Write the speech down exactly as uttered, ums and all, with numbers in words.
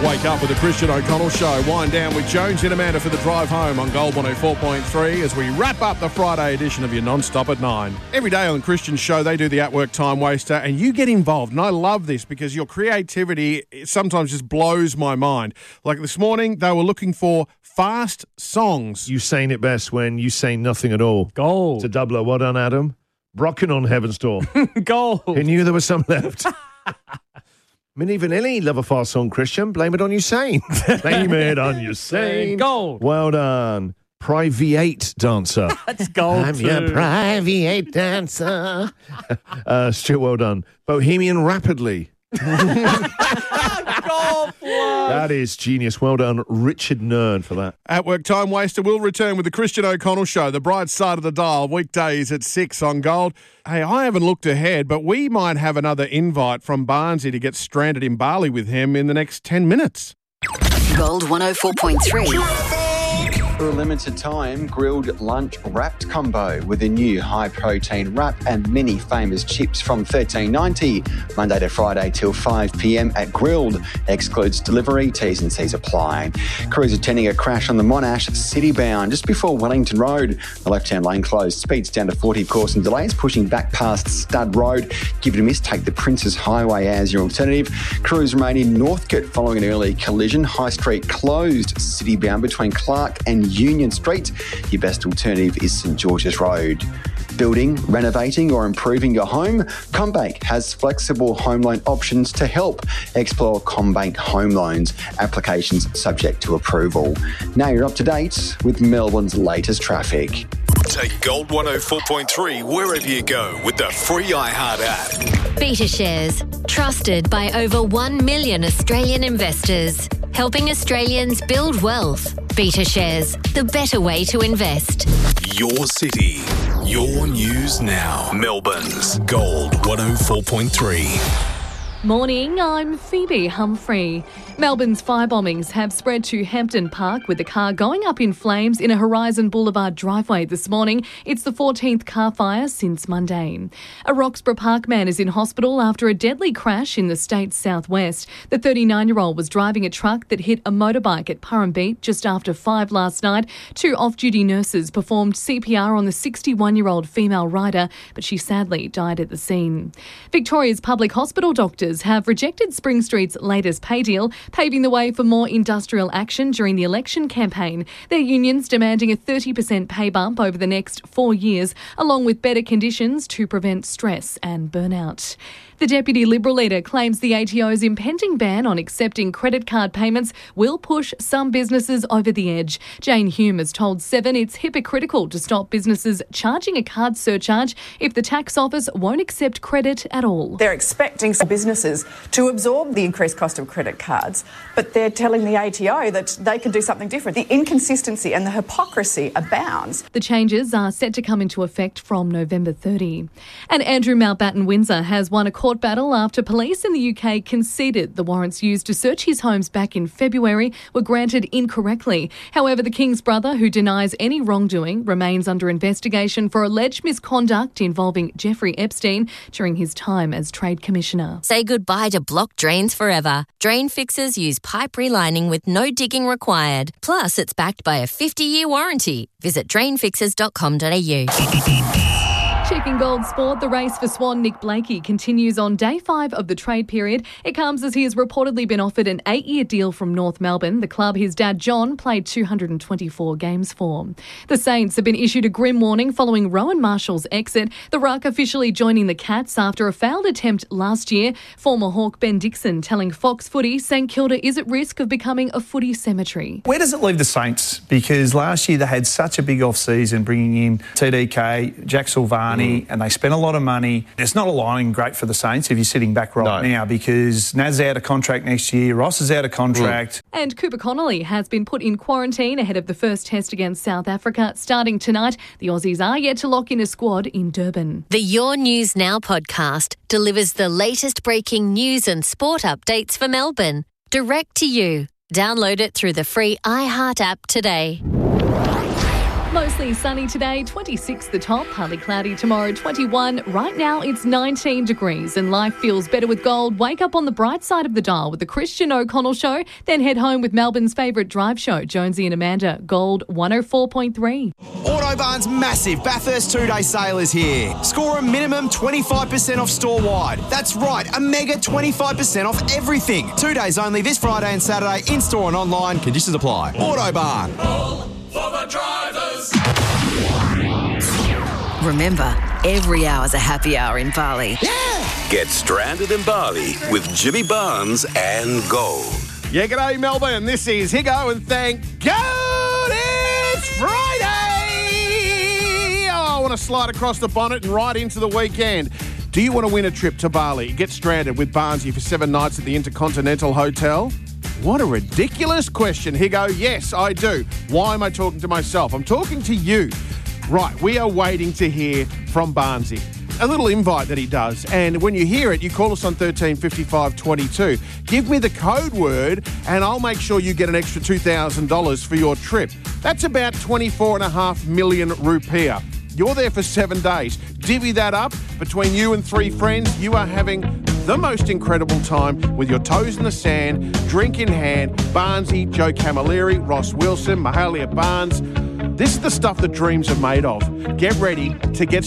Wake up with the Christian O'Connell Show. Wind down with Jones and Amanda for the drive home on Gold one oh four point three as we wrap up the Friday edition of your non-stop at nine. Every day on Christian's show, they do the at-work time waster, and you get involved. And I love this because your creativity sometimes just blows my mind. Like this morning, they were looking for fast songs. You saying it best when you say nothing at all. Gold. It's a doubler. Well done, Adam. Rocking on Heaven's Door. Gold. Who knew there was some left? Milli Vanilli, love a fast song, Christian. Blame it on Usain. Blame it on Usain. Gold. Well done. Private dancer. That's gold I'm too. your private dancer. uh, Stuart, well done. Bohemian Rapidly. Gold plus. That is genius. Well done, Richard Nern, for that. At Work Time Waster will return with the Christian O'Connell Show, the bright side of the dial, weekdays at six on Gold. Hey, I haven't looked ahead, but we might have another invite from Barnesy to get stranded in Bali with him in the next ten minutes. Gold one oh four point three. For a limited time, grilled lunch wrapped combo with a new high-protein wrap and many famous chips from thirteen ninety, Monday to Friday till five p.m. at Grilled. Excludes delivery, T's and C's apply. Crews attending a crash on the Monash Citybound just before Wellington Road. The left-hand lane closed, speeds down to forty, causing delays, pushing back past Stud Road. Give it a miss, take the Princes Highway as your alternative. Crews remain in Northcote following an early collision. High Street closed, Citybound between Clark and Union Street. Your best alternative is St George's Road. Building, renovating or improving your home? CommBank has flexible home loan options to help. Explore CommBank Home Loans. Applications subject to approval. Now you're up to date with Melbourne's latest traffic. Take Gold one oh four point three wherever you go with the free iHeart app. Beta Shares, trusted by over one million Australian investors, helping Australians build wealth. Beta Shares, the better way to invest. Your city, your news now. Melbourne's Gold one oh four point three. Morning, I'm Phoebe Humphrey. Melbourne's fire bombings have spread to Hampton Park with the car going up in flames in a Horizon Boulevard driveway this morning. It's the fourteenth car fire since Monday. A Roxburgh Park man is in hospital after a deadly crash in the state's southwest. The thirty-nine-year-old was driving a truck that hit a motorbike at Purrumbete just after five last night. Two off-duty nurses performed C P R on the sixty-one-year-old female rider, but she sadly died at the scene. Victoria's public hospital doctors have rejected Spring Street's latest pay deal, paving the way for more industrial action during the election campaign. Their unions demanding a thirty percent pay bump over the next four years, along with better conditions to prevent stress and burnout. The Deputy Liberal leader claims the A T O's impending ban on accepting credit card payments will push some businesses over the edge. Jane Hume has told Seven it's hypocritical to stop businesses charging a card surcharge if the tax office won't accept credit at all. They're expecting some businesses to absorb the increased cost of credit cards, but they're telling the A T O that they can do something different. The inconsistency and the hypocrisy abounds. The changes are set to come into effect from November thirtieth. And Andrew Mountbatten Windsor has won a court battle after police in the U K conceded the warrants used to search his homes back in February were granted incorrectly. However, the King's brother, who denies any wrongdoing, remains under investigation for alleged misconduct involving Jeffrey Epstein during his time as Trade Commissioner. Say goodbye to blocked drains forever. Drain fixers use pipe relining with no digging required. Plus, it's backed by a fifty-year warranty. Visit drain fixers dot com dot a u. Checking Gold Sport, the race for Swan Nick Blakey continues on day five of the trade period. It comes as he has reportedly been offered an eight-year deal from North Melbourne, the club his dad John played two hundred twenty-four games for. The Saints have been issued a grim warning following Rowan Marshall's exit. The ruck officially joining the Cats after a failed attempt last year. Former Hawk Ben Dixon telling Fox Footy St Kilda is at risk of becoming a footy cemetery. Where does it leave the Saints? Because last year they had such a big off-season, bringing in T D K, Jack Silvani, mm. and they spent a lot of money. It's not aligning great for the Saints if you're sitting back right no. now, because Naz's out of contract next year, Ross is out of contract. Mm. And Cooper Connolly has been put in quarantine ahead of the first test against South Africa starting tonight. The Aussies are yet to lock in a squad in Durban. The Your News Now podcast delivers the latest breaking news and sport updates for Melbourne, direct to you. Download it through the free iHeart app today. Mostly sunny today, twenty-six the top, partly cloudy tomorrow, twenty-one. Right now it's nineteen degrees and life feels better with Gold. Wake up on the bright side of the dial with the Christian O'Connell Show, then head home with Melbourne's favourite drive show, Jonesy and Amanda. Gold one oh four point three. Autobarn's massive Bathurst two-day sale is here. Score a minimum twenty-five percent off store-wide. That's right, a mega twenty-five percent off everything. Two days only this Friday and Saturday, in-store and online. Conditions apply. Autobarn. All for the drivers. Remember, every hour's a happy hour in Bali. Yeah! Get stranded in Bali with Jimmy Barnes and Gold. Yeah, g'day Melbourne. This is Higo and thank God it's Friday. Oh, I want to slide across the bonnet and right into the weekend. Do you want to win a trip to Bali? Get stranded with Barnesy for seven nights at the Intercontinental Hotel? What a ridiculous question, Higo. Yes, I do. Why am I talking to myself? I'm talking to you. Right, we are waiting to hear from Barnesy. A little invite that he does, and when you hear it, you call us on thirteen fifty-five twenty-two. Give me the code word, and I'll make sure you get an extra two thousand dollars for your trip. That's about twenty-four point five million rupiah. You're there for seven days. Divvy that up between you and three friends. You are having the most incredible time with your toes in the sand, drink in hand. Barnesy, Joe Camilleri, Ross Wilson, Mahalia Barnes. This is the stuff that dreams are made of. Get ready to get